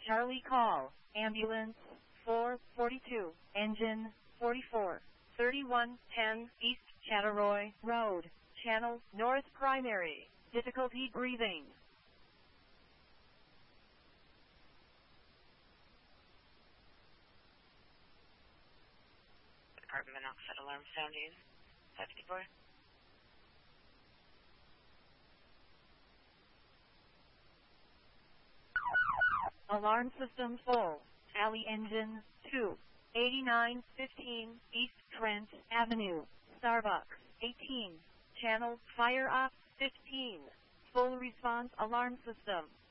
Charlie call. Ambulance 442. Engine 44. 3110 East Chattaroy Road. Channel North Primary. Difficulty breathing. Department monoxide alarm sounding. 54. Alarm system full. Alley engine 2. 8915 East Trent Avenue. Starbucks 18. Channel fire up 15. Full response alarm system.